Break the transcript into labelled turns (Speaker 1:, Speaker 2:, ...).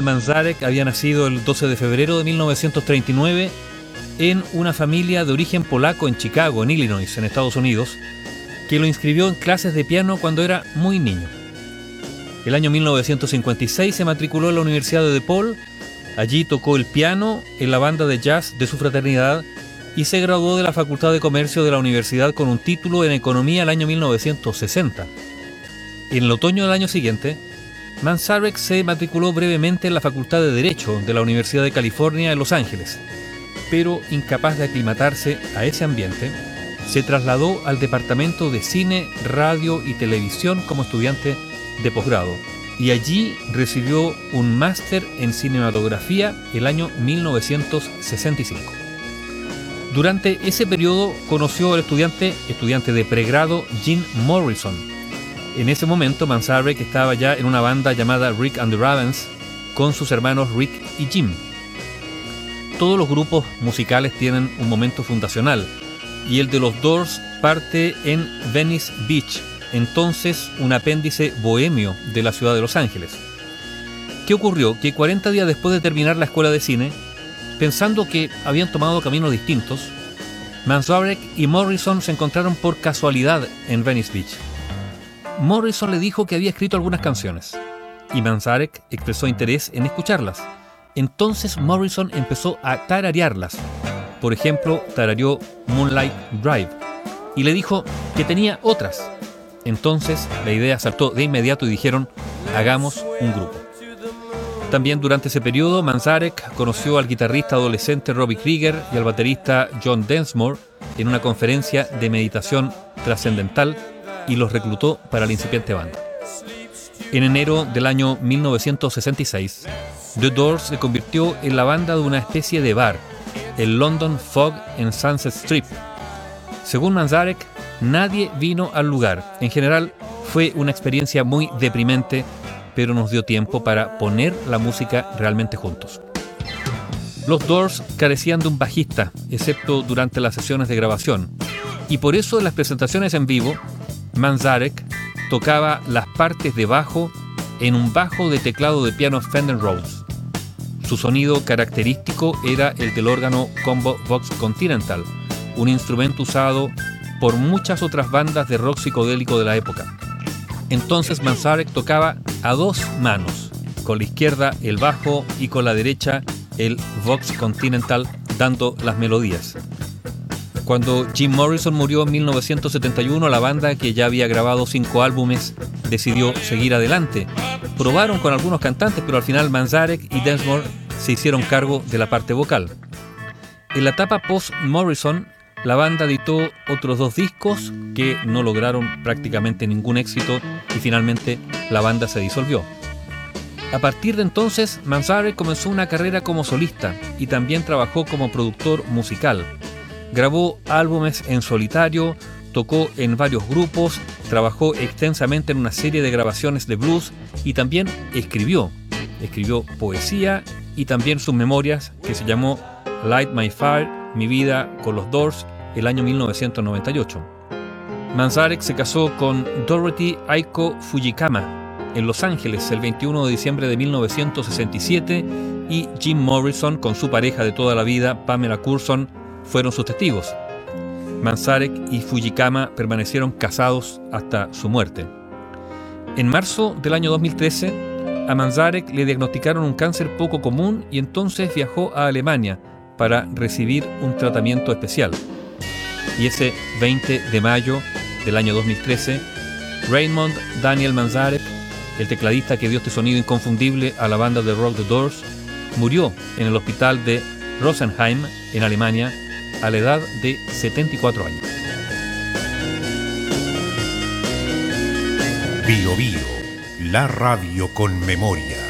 Speaker 1: Manzarek había nacido el 12 de febrero de 1939 en una familia de origen polaco en Chicago, en Illinois, en Estados Unidos, que lo inscribió en clases de piano cuando era muy niño. El año 1956 se matriculó en la Universidad de DePaul. Allí tocó el piano en la banda de jazz de su fraternidad y se graduó de la Facultad de Comercio de la universidad con un título en Economía el año 1960. En el otoño del año siguiente, Manzarek se matriculó brevemente en la Facultad de Derecho de la Universidad de California en Los Ángeles, pero incapaz de aclimatarse a ese ambiente, se trasladó al Departamento de Cine, Radio y Televisión como estudiante de posgrado, y allí recibió un máster en cinematografía el año 1965. Durante ese periodo conoció al estudiante de pregrado Jim Morrison. En ese momento Manzarek estaba ya en una banda llamada Rick and the Ravens con sus hermanos Rick y Jim. Todos los grupos musicales tienen un momento fundacional, y el de los Doors parte en Venice Beach, entonces un apéndice bohemio de la ciudad de Los Ángeles. ¿Qué ocurrió? Que 40 días después de terminar la escuela de cine, pensando que habían tomado caminos distintos, Manzarek y Morrison se encontraron por casualidad en Venice Beach. Morrison le dijo que había escrito algunas canciones, y Manzarek expresó interés en escucharlas. Entonces Morrison empezó a tararearlas. Por ejemplo, tarareó Moonlight Drive, y le dijo que tenía otras. Entonces la idea saltó de inmediato y dijeron: hagamos un grupo. También durante ese periodo, Manzarek conoció al guitarrista adolescente Robbie Krieger y al baterista John Densmore en una conferencia de meditación trascendental y los reclutó para la incipiente banda. En enero del año 1966, The Doors se convirtió en la banda de una especie de bar, el London Fog en Sunset Strip. Según Manzarek, nadie vino al lugar. En general, fue una experiencia muy deprimente, pero nos dio tiempo para poner la música realmente juntos. Los Doors carecían de un bajista, excepto durante las sesiones de grabación, y por eso en las presentaciones en vivo, Manzarek tocaba las partes de bajo en un bajo de teclado de piano Fender Rhodes. Su sonido característico era el del órgano Combo Vox Continental, un instrumento usado por muchas otras bandas de rock psicodélico de la época. Entonces Manzarek tocaba a dos manos, con la izquierda el bajo y con la derecha el Vox Continental, dando las melodías. Cuando Jim Morrison murió en 1971, la banda, que ya había grabado 5 álbumes, decidió seguir adelante. Probaron con algunos cantantes, pero al final Manzarek y Densmore se hicieron cargo de la parte vocal. En la etapa post-Morrison, la banda editó otros 2 discos que no lograron prácticamente ningún éxito y finalmente la banda se disolvió. A partir de entonces, Manzarek comenzó una carrera como solista y también trabajó como productor musical. Grabó álbumes en solitario, tocó en varios grupos, trabajó extensamente en una serie de grabaciones de blues y también escribió poesía y también sus memorias, que se llamó Light My Fire, Mi vida con los Doors, el año 1998. Manzarek se casó con Dorothy Aiko Fujikama en Los Ángeles el 21 de diciembre de 1967 y Jim Morrison, con su pareja de toda la vida, Pamela Curson, fueron sus testigos. Manzarek y Fujikama permanecieron casados hasta su muerte. En marzo del año 2013, a Manzarek le diagnosticaron un cáncer poco común y entonces viajó a Alemania para recibir un tratamiento especial. Y ese 20 de mayo del año 2013, Raymond Daniel Manzarek, el tecladista que dio este sonido inconfundible a la banda de rock The Doors, murió en el hospital de Rosenheim, en Alemania, a la edad de 74 años.
Speaker 2: Bio Bio, la radio con memoria.